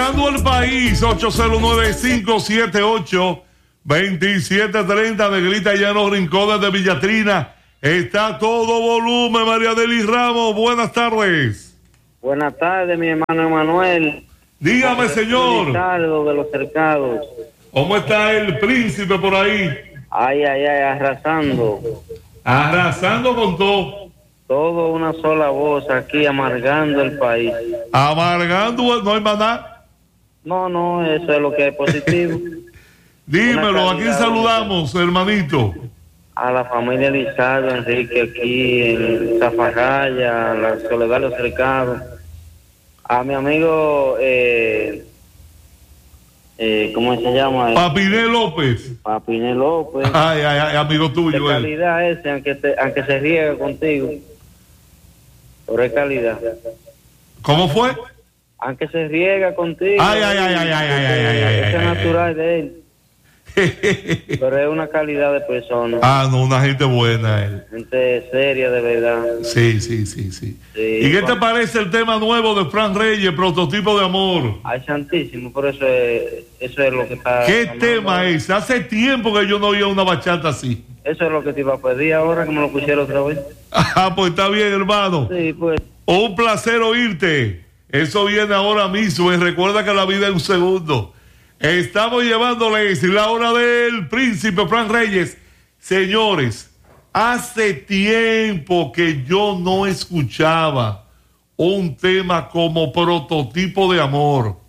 Alegrando el país, 809-578-2730, Negrita, allá en los rincones de Villatrina. Está todo volumen, María Delis Ramos. Buenas tardes. Buenas tardes, mi hermano Emanuel. Dígame, señor. Ricardo de los Cercados. ¿Cómo está el príncipe por ahí? Ay, arrasando. Arrasando con todo. Todo una sola voz aquí, amargando el país. Amargando, no hay más nada. No, eso es lo que es positivo. Dímelo, ¿a quién saludamos, hermanito? A la familia Lizardo, Enrique, aquí en Zafagaya, la Soledad de los Cercados. A mi amigo, ¿cómo se llama? Papiné López. Papiné López. Ay, amigo tuyo. De calidad ese, aunque se riega contigo. Pero es calidad. ¿Cómo fue? Aunque se riega contigo. Ay. Es natural de él. Pero es una calidad de persona. No, una gente buena él. Gente seria, de verdad. Sí. ¿Y qué te parece el tema nuevo de Fran Reyes, Prototipo de Amor? Ay, santísimo, por eso es lo que está... ¿Qué tema es? Hace tiempo que yo no oía una bachata así. Eso es lo que te iba a pedir ahora, que me lo pusiera otra vez. Pues está bien, hermano. Sí, pues. Un placer oírte. Eso viene ahora mismo y recuerda que la vida es un segundo. Estamos llevándoles la hora del príncipe Fran Reyes. Señores, hace tiempo que yo no escuchaba un tema como Prototipo de Amor.